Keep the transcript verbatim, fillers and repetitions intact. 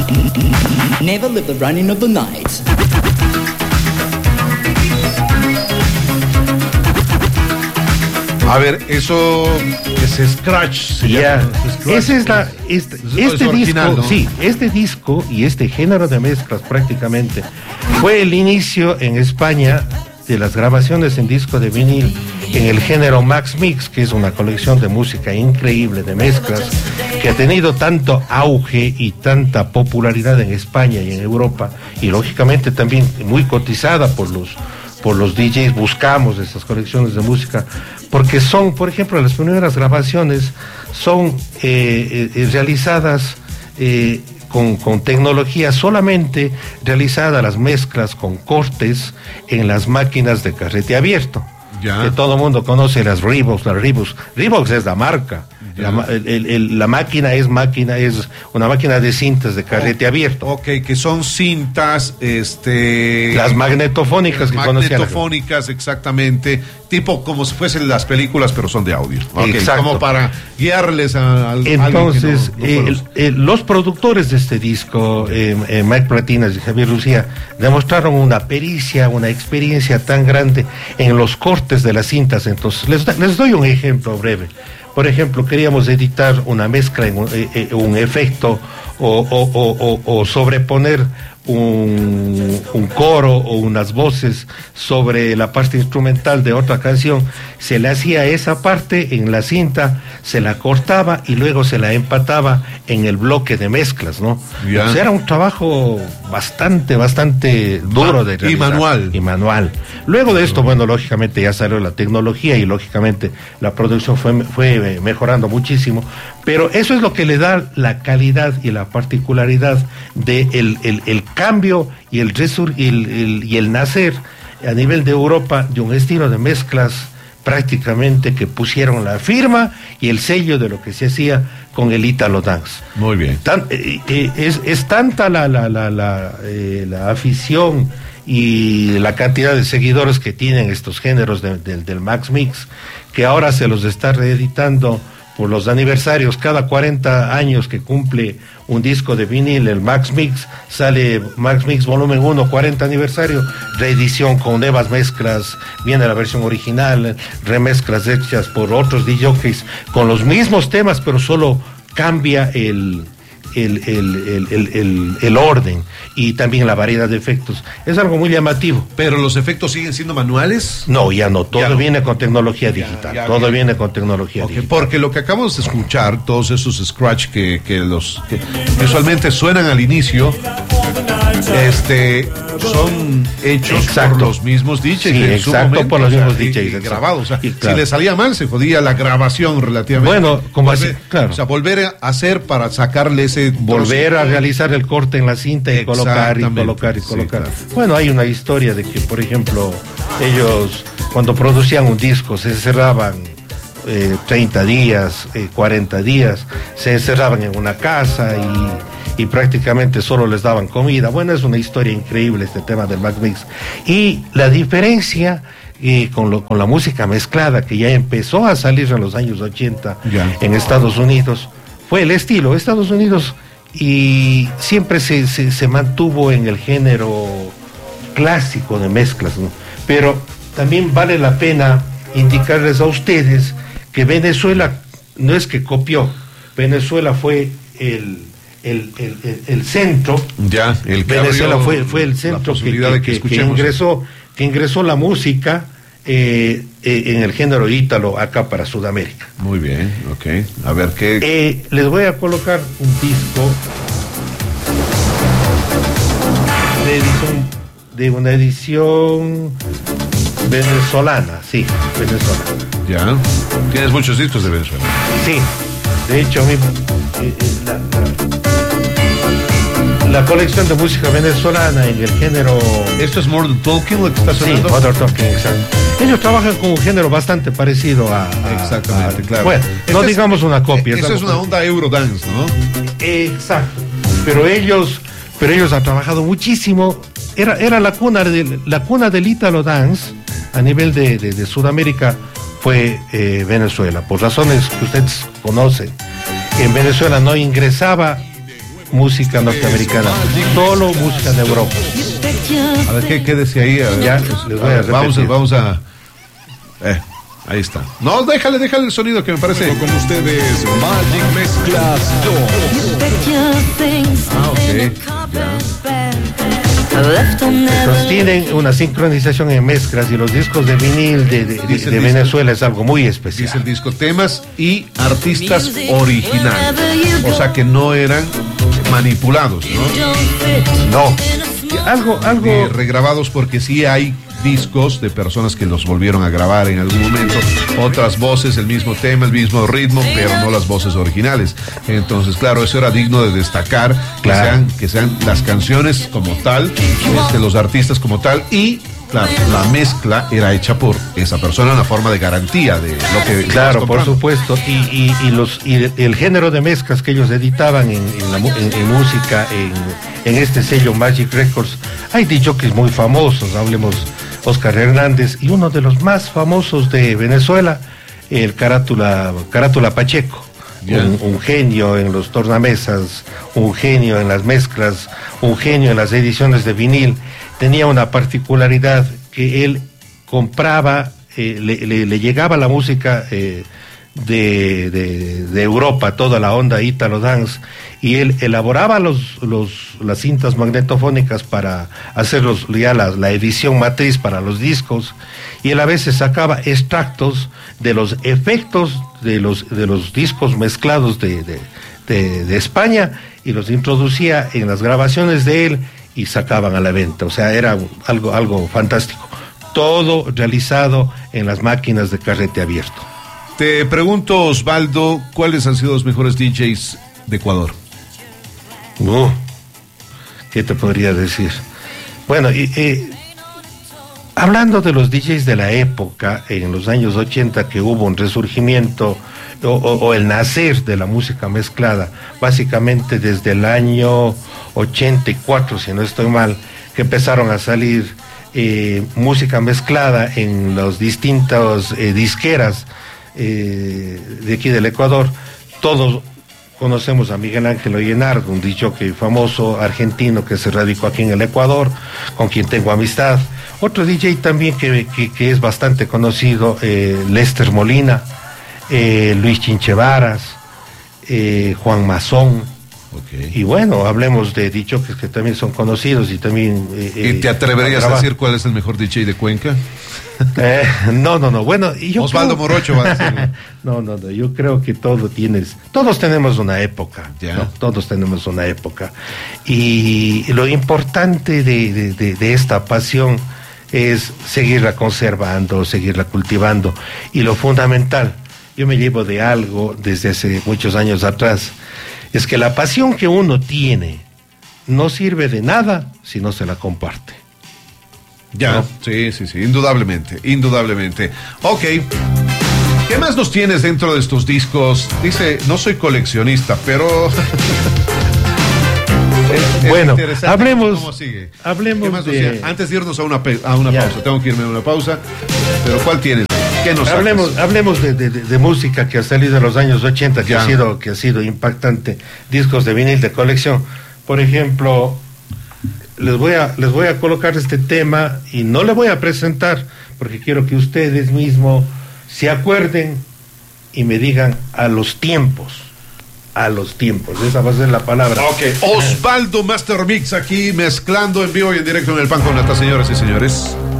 Never live the running of the night. A ver, eso es scratch, se yeah. llama. Scratch. Ese es la, este, Es- este es original, disco, ¿no? sí, este disco y este género de mezclas prácticamente fue el inicio en España de las grabaciones en disco de vinil en el género Max Mix, que es una colección de música increíble de mezclas que ha tenido tanto auge y tanta popularidad en España y en Europa, y lógicamente también muy cotizada por los por los D Js. Buscamos esas colecciones de música porque son, por ejemplo, las primeras grabaciones son eh, eh, realizadas eh, con, con tecnología solamente realizada, las mezclas con cortes en las máquinas de carrete abierto. Ya. Que todo el mundo conoce, las Reeboks, las Reeboks. Reeboks es la marca. La, ma- el- el- el- la máquina es máquina, es una máquina de cintas de carrete Oh, abierto. Ok, que son cintas, este... Las magnetofónicas que conocían. magnetofónicas, exactamente, tipo como si fuesen las películas, pero son de audio. Ok, Exacto. como para guiarles a, a alguien que Entonces, no- no eh, conoce. el- el- los productores de este disco, eh, eh, Mike Platinas y Javier Lucía, demostraron una pericia, una experiencia tan grande en los cortes de las cintas. Entonces, les, da- les doy un ejemplo breve. Por ejemplo, queríamos editar una mezcla en un, eh, eh, un efecto o, o- o- o- o sobreponer un, un coro o unas voces sobre la parte instrumental de otra canción. Se le hacía esa parte en la cinta, se la cortaba y luego se la empataba en el bloque de mezclas, ¿no? Ya. O sea, era un trabajo bastante, bastante duro de Y realizar. manual. Y manual. Luego de esto, bueno, lógicamente ya salió la tecnología y lógicamente la producción fue, fue mejorando muchísimo, pero eso es lo que le da la calidad y la particularidad de el, el, el cambio y el, resur y, el, el- y el nacer a nivel de Europa de un estilo de mezclas prácticamente que pusieron la firma y el sello de lo que se hacía con el Italo Dance. Muy bien. Tan- eh, eh, es, es tanta la, la, la, la, eh, la afición y la cantidad de seguidores que tienen estos géneros de- de- del Max Mix, que ahora se los está reeditando por los aniversarios. Cada cuarenta años que cumple un disco de vinil, el Max Mix, sale Max Mix volumen uno, cuarenta aniversario, reedición con nuevas mezclas, viene la versión original, remezclas hechas por otros D Js con los mismos temas, pero solo cambia el, el, el, el, el, el, el orden y también la variedad de efectos. Es algo muy llamativo. ¿Pero los efectos siguen siendo manuales? No, ya no, todo Ya no. viene con tecnología digital, ya todo viene. viene con tecnología Ok, digital. porque lo que acabamos de escuchar, todos esos scratch que, que los que usualmente suenan al inicio, este, son hechos Exacto. por los mismos D Js. Sí, en su exacto, momento, por los o sea, mismos y- D Js, y exacto. grabados. O sea, Y claro. si le salía mal, se jodía la grabación relativamente. Bueno, como Volver- así, claro. O sea, volver a hacer para sacarle ese Volver trocito. a realizar el corte en la cinta y colocar y Exactamente, colocar y sí, colocar. claro. Bueno, hay una historia de que, por ejemplo, ellos cuando producían un disco se encerraban eh, treinta días, eh, cuarenta días, se encerraban en una casa y, y prácticamente solo les daban comida. Bueno, es una historia increíble este tema del Max Mix. Y la diferencia eh, con, lo, con la música mezclada que ya empezó a salir en los años ochenta Ya. en Estados Unidos fue el estilo. Estados Unidos y siempre se, se, se mantuvo en el género clásico de mezclas, ¿no? Pero también vale la pena indicarles a ustedes que Venezuela no es que copió, Venezuela fue el, el, el, el, el centro. Ya, el que Venezuela abrió fue, fue el la centro que, posibilidad que- de que que- que escuchemos. ingresó, que ingresó la música eh, eh, en el género ítalo acá para Sudamérica. Muy bien, ok. A ver qué. Eh, les voy a colocar un disco de edición, de una edición venezolana, sí, venezolana. Ya. Tienes muchos discos de Venezuela. Sí, de hecho, mi, eh, eh, la, la- la colección de música venezolana en el género. ¿Esto es Modern Talking lo que está Sí, sonando? Modern Talking, exacto. Ellos trabajan con un género bastante parecido a. a- Exactamente, a- claro. Bueno, no Esta es- digamos una copia. Esa es estamos- una onda Eurodance, ¿no? Exacto. Pero ellos, pero ellos han trabajado muchísimo. Era, era la cuna de, la cuna del Italo Dance a nivel de, de- de Sudamérica fue eh, Venezuela, por razones que ustedes conocen. En Venezuela no ingresaba música norteamericana, solo música de Europa. A ver, ¿qué, qué decía ahí? A ver, Ya, pues, les voy a a ver, vamos, a- repetir. vamos a... Eh, ahí está. No, déjale, déjale el sonido que me parece... Con ustedes, Magic Mezclas dos. Ah, ok. Entonces tienen una sincronización en mezclas y los discos de vinil de, de- de- Dice el de disco- Venezuela es algo muy especial. Dice el disco, temas y artistas originales. O sea que no eran manipulados, ¿no? No, algo, Ni algo, regrabados, porque sí hay discos de personas que los volvieron a grabar en algún momento, otras voces, el mismo tema, el mismo ritmo, pero no las voces originales. Entonces, claro, eso era digno de destacar, que, Claro. sean, que sean las canciones como tal, este, los artistas como tal, y claro, la mezcla era hecha por esa persona, una forma de garantía de lo que claro, estabas por comprando. supuesto, y, y, y los y el, el género de mezclas que ellos editaban en, en, la mu- en- en música, en, en este sello Magic Records, hay D Js muy famosos, hablemos Oscar Hernández, y uno de los más famosos de Venezuela, el Carátula, Carátula Pacheco. Ya. Un, un genio en los tornamesas, un genio en las mezclas, un genio en las ediciones de vinil. Tenía una particularidad que él compraba, eh, le, le- le llegaba la música eh, de, de- de Europa, toda la onda Italo Dance, y él elaboraba los, los, las cintas magnetofónicas para hacer los, ya la, la edición matriz para los discos, y él a veces sacaba extractos de los efectos de los, de los discos mezclados de, de, de, de España, y los introducía en las grabaciones de él y sacaban a la venta. O sea, era algo, algo fantástico. Todo realizado en las máquinas de carrete abierto. Te pregunto, Osvaldo, ¿cuáles han sido los mejores D Js de Ecuador? Uh, ¿Qué te podría decir? Bueno, y, y, hablando de los D Js de la época, en los años ochenta, que hubo un resurgimiento o, o, o el nacer de la música mezclada, básicamente desde el año ochenta y cuatro, si no estoy mal, que empezaron a salir eh, música mezclada en las distintas eh, disqueras eh, de aquí del Ecuador. Todos conocemos a Miguel Ángel Oyenardo, un D J famoso argentino que se radicó aquí en el Ecuador, con quien tengo amistad. Otro D J también que, que, que es bastante conocido, eh, Lester Molina, eh, Luis Chinchevaras, eh, Juan Mazón. Okay. Y bueno, hablemos de D Js que también son conocidos y también... Eh, ¿Y te atreverías a traba- decir cuál es el mejor D J de Cuenca? Eh, no, no, no, bueno... y yo Osvaldo creo- Morocho va a decirlo. No, no, no, yo creo que todo tienes... Todos tenemos una época, Ya. ¿no? Todos tenemos una época. Y lo importante de, de, de, de esta pasión es seguirla conservando, seguirla cultivando. Y lo fundamental, yo me llevo de algo desde hace muchos años atrás, es que la pasión que uno tiene no sirve de nada si no se la comparte. Ya, ¿No? sí, sí, sí, indudablemente, indudablemente. Ok, ¿qué más nos tienes dentro de estos discos? Dice, no soy coleccionista, pero... Es- es Bueno, interesante hablemos- ¿Cómo sigue? hablemos ¿Qué más nos de- tiene? Antes de irnos a una, pe- a una Ya. pausa, tengo que irme a una pausa, pero ¿cuál tienes? ¿Qué nos sacas? Hablemos, hablemos de, de- de- de música que ha salido en los años ochenta, que Ya. ha sido, que ha sido impactante. Discos de vinil de colección. Por ejemplo, les voy a, les voy a colocar este tema y no le voy a presentar porque quiero que ustedes mismos se acuerden y me digan a los tiempos. A los tiempos. Esa va a ser la palabra. Ok, Osvaldo Master Mix aquí mezclando en vivo y en directo en el Pan con Nata, señoras y señores.